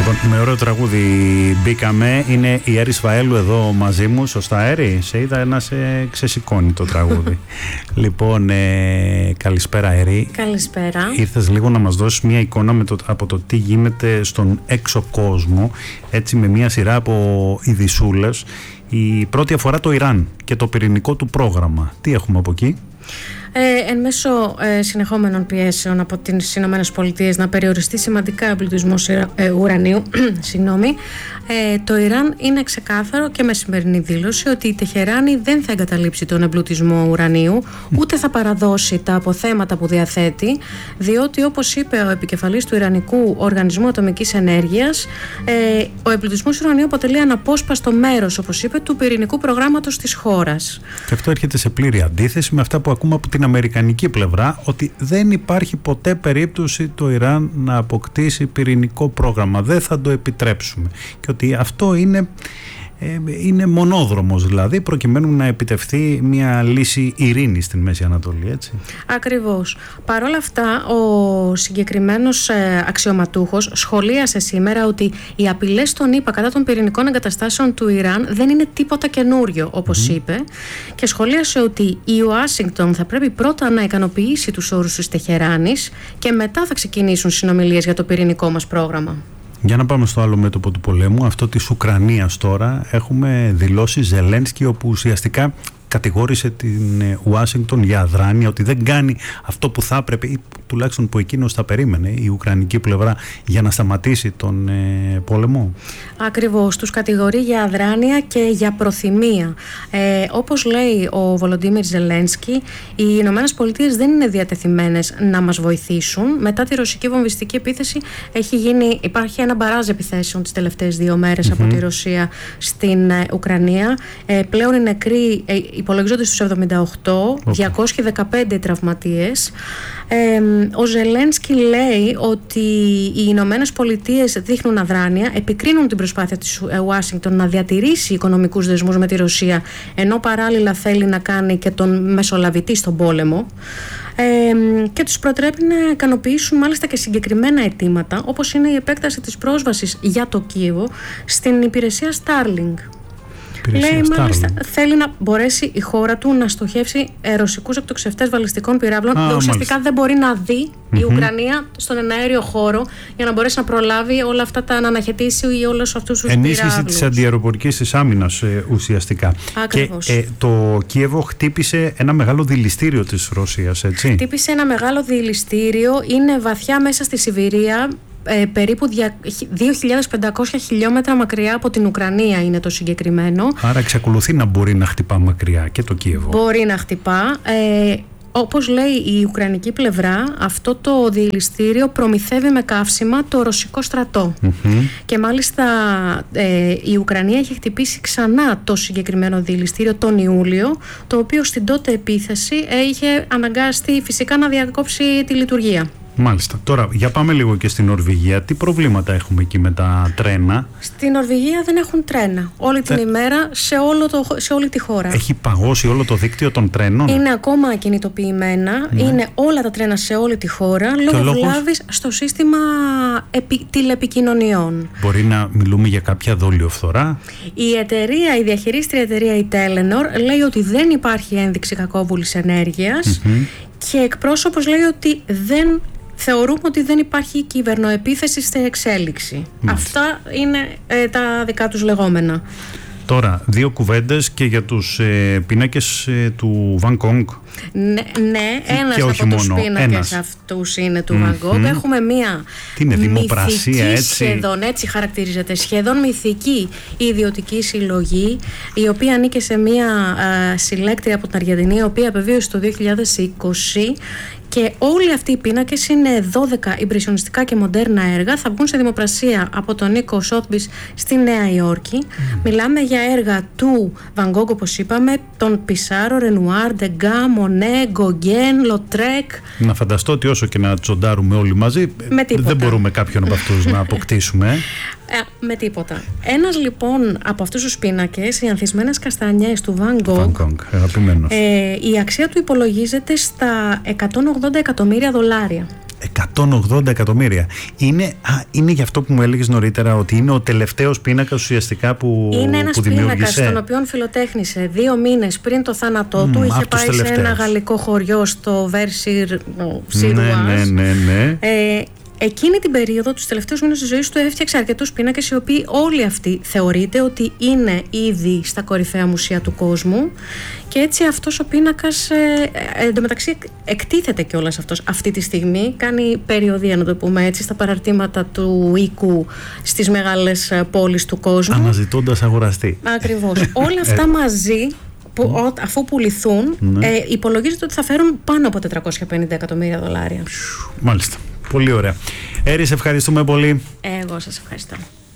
Με ωραίο τραγούδι μπήκαμε. Είναι η Έρη Σφαέλου εδώ μαζί μου. Σωστά, Έρη? Σε είδα να σε ξεσηκώνει το τραγούδι. Λοιπόν, καλησπέρα, Έρη. Καλησπέρα. Ήρθες λίγο να μας δώσεις μια εικόνα από το τι γίνεται στον έξω κόσμο, έτσι, με μια σειρά από ειδησούλες. Η πρώτη αφορά το Ιράν και το πυρηνικό του πρόγραμμα. Τι έχουμε από εκεί? Εν μέσω συνεχόμενων πιέσεων από τις Ηνωμένες Πολιτείες να περιοριστεί σημαντικά ο εμπλουτισμός ουρανίου, το Ιράν είναι ξεκάθαρο και με σημερινή δήλωση ότι η Τεχεράνη δεν θα εγκαταλείψει τον εμπλουτισμό ουρανίου, ούτε θα παραδώσει τα αποθέματα που διαθέτει, διότι, όπως είπε ο επικεφαλής του Ιρανικού Οργανισμού Ατομικής Ενέργειας, ο εμπλουτισμός ουρανίου αποτελεί αναπόσπαστο μέρος, όπως είπε, του πυρηνικού προγράμματος της χώρας. Και αυτό έρχεται σε πλήρη αντίθεση με αυτά που ακούμε από την αμερικανική πλευρά, ότι δεν υπάρχει ποτέ περίπτωση το Ιράν να αποκτήσει πυρηνικό πρόγραμμα. Δεν θα το επιτρέψουμε. Και ότι αυτό είναι μονόδρομος, δηλαδή, προκειμένου να επιτευχθεί μια λύση ειρήνης στην Μέση Ανατολή, έτσι. Ακριβώς. Παρ' όλα αυτά, ο συγκεκριμένος αξιωματούχος σχολίασε σήμερα ότι οι απειλές των ΗΠΑ κατά των πυρηνικών εγκαταστάσεων του Ιράν δεν είναι τίποτα καινούριο, όπως είπε, και σχολίασε ότι η Ουάσιγκτον θα πρέπει πρώτα να ικανοποιήσει τους όρους της Τεχεράνης και μετά θα ξεκινήσουν συνομιλίες για το πυρηνικό μας πρόγραμμα. Για να πάμε στο άλλο μέτωπο του πολέμου, αυτό της Ουκρανίας τώρα. Έχουμε δηλώσει Ζελένσκι, όπου ουσιαστικά κατηγόρησε την Ουάσιγκτον για αδράνεια, ότι δεν κάνει αυτό που θα έπρεπε, ή τουλάχιστον που εκείνος θα περίμενε η ουκρανική πλευρά, για να σταματήσει τον πόλεμο. Ακριβώς, τους κατηγορεί για αδράνεια και για προθυμία. Όπως λέει ο Βολοντίμιρ Ζελένσκι, οι Ηνωμένες Πολιτείες δεν είναι διατεθειμένες να μας βοηθήσουν. Μετά τη ρωσική βομβιστική επίθεση υπάρχει ένα μπαράζ επιθέσεων τις τελευταίες 2 μέρες από τη Ρωσία στην Ουκρανία. Πλέον οι νεκροί υπολογίζονται στους 78, 215 τραυματίες. Ο Ζελένσκι λέει ότι οι Ηνωμένες Πολιτείες δείχνουν αδράνεια, επικρίνουν την προσπάθεια της Ουάσιγκτον να διατηρήσει οικονομικούς δεσμούς με τη Ρωσία, ενώ παράλληλα θέλει να κάνει και τον μεσολαβητή στον πόλεμο. Και τους προτρέπει να ικανοποιήσουν μάλιστα και συγκεκριμένα αιτήματα, όπως είναι η επέκταση της πρόσβασης για το Κίεβο στην υπηρεσία Starlink. Λέει μάλιστα θέλει να μπορέσει η χώρα του να στοχεύσει ρωσικούς εκτοξευτές βαλιστικών πυράβλων. Ουσιαστικά δεν μπορεί να δει η Ουκρανία στον εναέριο χώρο για να μπορέσει να προλάβει όλα αυτά τα να αναχαιτήσει ή όλους αυτούς τους πυράβλους. Ενίσχυση της αντιαεροπορικής της άμυνας ουσιαστικά. Ακριβώς. Και το Κίεβο χτύπησε ένα μεγάλο δειλιστήριο της Ρωσίας, έτσι. Χτύπησε ένα μεγάλο δειλιστήριο, είναι βαθιά μέσα στη Σιβηρία. Περίπου 2.500 χιλιόμετρα μακριά από την Ουκρανία είναι το συγκεκριμένο. Άρα εξακολουθεί να μπορεί να χτυπά μακριά και το Κίεβο. Μπορεί να χτυπά. Όπως λέει η Ουκρανική πλευρά, αυτό το δειλιστήριο προμηθεύει με καύσιμα το ρωσικό στρατό. Και μάλιστα η Ουκρανία έχει χτυπήσει ξανά το συγκεκριμένο δειλιστήριο τον Ιούλιο, το οποίο στην τότε επίθεση είχε αναγκάσει φυσικά να διακόψει τη λειτουργία. Μάλιστα. Τώρα, για πάμε λίγο και στην Νορβηγία. Τι προβλήματα έχουμε εκεί με τα τρένα? Στην Νορβηγία δεν έχουν τρένα όλη την ημέρα σε όλη τη χώρα. Έχει παγώσει όλο το δίκτυο των τρένων. Είναι ακόμα ακινητοποιημένα. Ναι. Είναι όλα τα τρένα σε όλη τη χώρα λόγω βλάβης στο σύστημα τηλεπικοινωνιών. Μπορεί να μιλούμε για κάποια δολιοφθορά? Η διαχειρίστρια εταιρεία η Telenor λέει ότι δεν υπάρχει ένδειξη κακόβουλης ενέργειας και εκπρόσωπος λέει ότι θεωρούμε ότι δεν υπάρχει κυβερνοεπίθεση στη εξέλιξη. Αυτά είναι τα δικά τους λεγόμενα. Τώρα, 2 κουβέντες και για τους πίνακες του Βαν Γκόγκ. Ναι, ένας από τους πίνακες αυτούς είναι του Βαν Γκόγκ. Έχουμε μία δημοπρασία, μυθική, έτσι. σχεδόν έτσι χαρακτηρίζεται, σχεδόν μυθική ιδιωτική συλλογή, η οποία ανήκε σε μία συλλέκτρια από την Αργεντινή, η οποία απεβίωσε το 2020. Και όλοι αυτοί οι πίνακες είναι 12 ιμπρεσιονιστικά και μοντέρνα έργα. Θα βγουν σε δημοπρασία από τον Νίκο Σότμπις στη Νέα Υόρκη. Μιλάμε για έργα του Βαν Γκόγκ, όπως είπαμε, τον Πισάρο, Ρενουάρ, Ντεγκά, Μονέ, Γκογκέν, Λοτρέκ. Να φανταστώ ότι όσο και να τσοντάρουμε όλοι μαζί, δεν μπορούμε κάποιον από αυτούς να αποκτήσουμε. Με τίποτα. Ένας λοιπόν από αυτούς τους πίνακες, οι ανθισμένες καστανιές του Βαν Γκόγκ, αγαπημένος. Η αξία του υπολογίζεται στα $180 εκατομμύρια. 180 εκατομμύρια. Είναι γι' αυτό που μου έλεγες νωρίτερα, ότι είναι ο τελευταίος πίνακας ουσιαστικά που δημιούργησε. Είναι ένας πίνακας τον οποίο φιλοτέχνησε 2 μήνες πριν το θάνατό του. Είχε πάει σε ένα γαλλικό χωριό στο Βέρσιρ Σιρουάζ. Ναι. Εκείνη την περίοδο, τους τελευταίους μήνες της ζωής του, έφτιαξε αρκετούς πίνακες, οι οποίοι όλοι αυτοί θεωρείται ότι είναι ήδη στα κορυφαία μουσεία του κόσμου. Και έτσι αυτός ο πίνακας εντωμεταξύ εκτίθεται κιόλας αυτός αυτή τη στιγμή. Κάνει περιοδεία, να το πούμε έτσι, στα παραρτήματα του οίκου στις μεγάλες πόλεις του κόσμου. Αναζητώντας αγοραστή. Ακριβώς. Όλα αυτά μαζί, αφού πουληθούν, υπολογίζεται ότι θα φέρουν πάνω από $450 εκατομμύρια. Μάλιστα. Πολύ ωραία. Έρη, σε ευχαριστούμε πολύ. Εγώ σας ευχαριστώ.